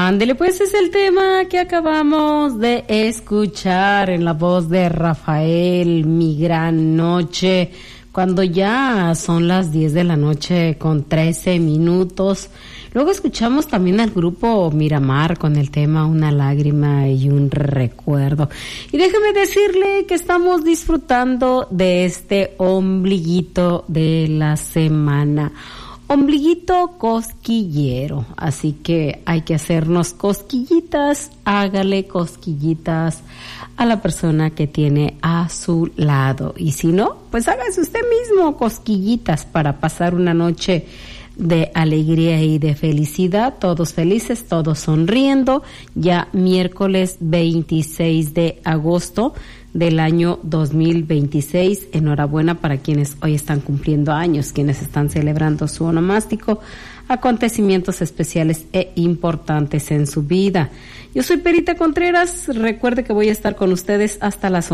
Ándele, pues es el tema que acabamos de escuchar en la voz de Rafael, Mi Gran Noche, cuando ya son las 10 de la noche con 13 minutos. Luego escuchamos también al grupo Miramar con el tema Una lágrima y un recuerdo. Y déjeme decirle que estamos disfrutando de este ombliguito de la semana. Ombliguito cosquillero, así que hay que hacernos cosquillitas, hágale cosquillitas a la persona que tiene a su lado, y si no, pues hágase usted mismo cosquillitas para pasar una noche de alegría y de felicidad, todos felices, todos sonriendo, ya miércoles 26 de agosto del año 2026. Enhorabuena para quienes hoy están cumpliendo años, quienes están celebrando su onomástico, acontecimientos especiales e importantes en su vida. Yo soy Perita Contreras, recuerde que voy a estar con ustedes hasta las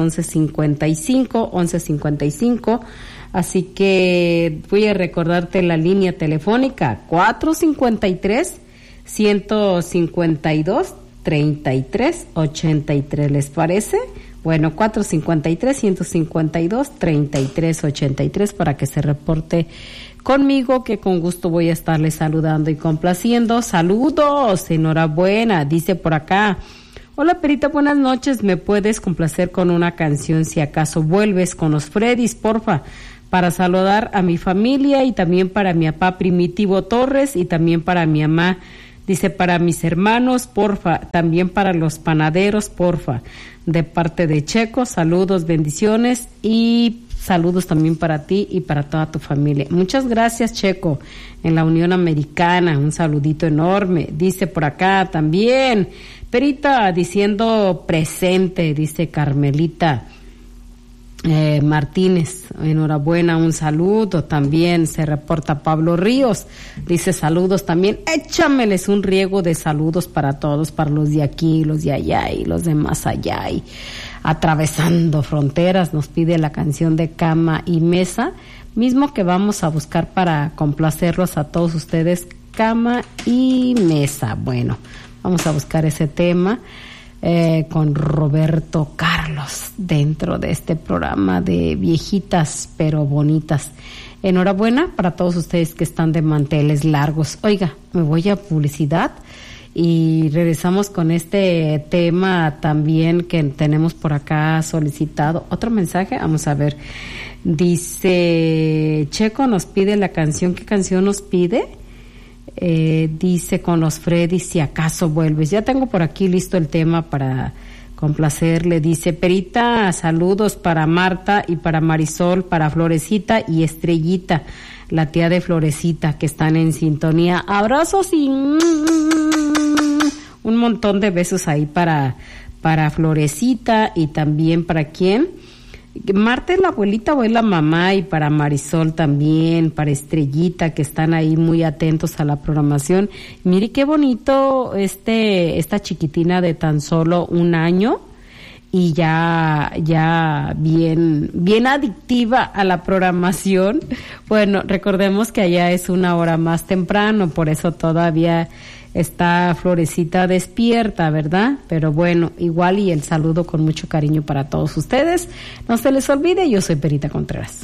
11:55, así que voy a recordarte la línea telefónica 453-152-3383, ¿les parece? Bueno, 453-152-3383 para que se reporte conmigo, que con gusto voy a estarles saludando y complaciendo. Saludos, enhorabuena, dice por acá. Hola Perita, buenas noches, ¿me puedes complacer con una canción Si acaso vuelves con los Freddys, porfa? Para saludar a mi familia y también para mi papá Primitivo Torres y también para mi mamá. Dice, para mis hermanos, porfa, también para los panaderos, porfa, de parte de Checo, saludos, bendiciones y saludos también para ti y para toda tu familia. Muchas gracias, Checo, en la Unión Americana, un saludito enorme. Dice por acá también, Perita, diciendo presente, dice Carmelita Martínez, enhorabuena, un saludo. También se reporta Pablo Ríos, dice saludos también, échameles un riego de saludos para todos, para los de aquí, los de allá y los de más allá, y atravesando fronteras. Nos pide la canción de Cama y Mesa, mismo que vamos a buscar para complacerlos a todos ustedes, Cama y Mesa. Bueno, vamos a buscar ese tema con Roberto Carlos dentro de este programa de viejitas pero bonitas. Enhorabuena para todos ustedes que están de manteles largos. Oiga, me voy a publicidad y regresamos con este tema también que tenemos por acá solicitado. Otro mensaje, vamos a ver. Dice Checo nos pide la canción. ¿Qué canción nos pide? Dice con los Freddys, Si acaso vuelves. Ya tengo por aquí listo el tema para complacerle. Dice, Perita, saludos para Marta y para Marisol, para Florecita y Estrellita, la tía de Florecita, que están en sintonía. Abrazos y un montón de besos ahí para Florecita y también para ¿quién? Marta es la abuelita o es la mamá, y para Marisol también, para Estrellita, que están ahí muy atentos a la programación. Mire qué bonito esta chiquitina de tan solo 1 año y ya bien adictiva a la programación. Bueno, recordemos que allá es 1 hora más temprano, por eso todavía está Florecita despierta, ¿verdad? Pero bueno, igual, y el saludo con mucho cariño para todos ustedes. No se les olvide, yo soy Perita Contreras.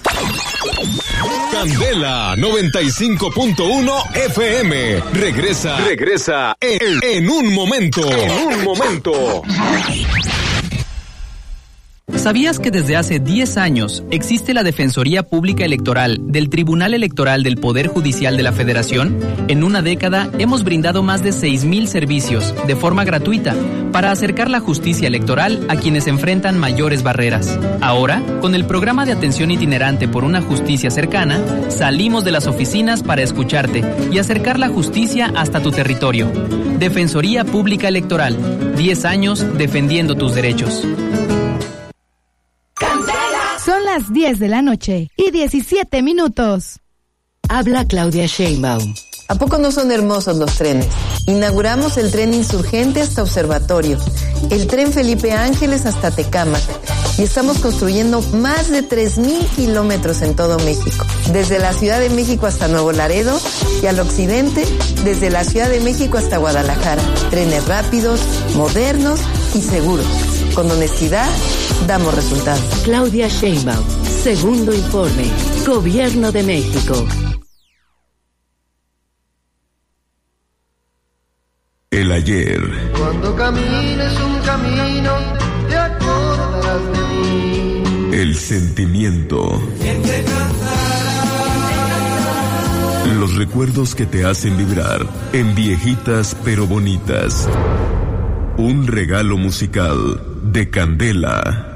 Candela 95.1 FM. Regresa en un momento. ¿Sabías que desde hace 10 años existe la Defensoría Pública Electoral del Tribunal Electoral del Poder Judicial de la Federación? En una década hemos brindado más de 6,000 servicios de forma gratuita para acercar la justicia electoral a quienes enfrentan mayores barreras. Ahora, con el programa de atención itinerante por una justicia cercana, salimos de las oficinas para escucharte y acercar la justicia hasta tu territorio. Defensoría Pública Electoral, 10 años defendiendo tus derechos. Son las 10 de la noche y 17 minutos. Habla Claudia Sheinbaum. ¿A poco no son hermosos los trenes? Inauguramos el tren Insurgente hasta Observatorio, el tren Felipe Ángeles hasta Tecámac y estamos construyendo más de 3,000 kilómetros en todo México, desde la Ciudad de México hasta Nuevo Laredo y al occidente, desde la Ciudad de México hasta Guadalajara. Trenes rápidos, modernos y seguros. Con honestidad, damos resultados. Claudia Sheinbaum, segundo informe, Gobierno de México. El ayer. Cuando camines un camino, te acordarás de mí. El sentimiento. Los recuerdos que te hacen vibrar en viejitas pero bonitas. Un regalo musical de Candela.